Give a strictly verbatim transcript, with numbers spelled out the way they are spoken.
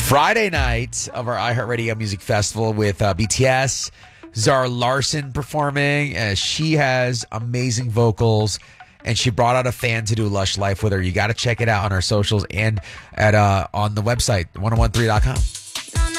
Friday night of our iHeartRadio Music Festival with uh, B T S, Zara Larsson performing. Uh, she has amazing vocals, and she brought out a fan to do Lush Life with her. You got to check it out on our socials and at uh, on the website, ten thirteen dot com.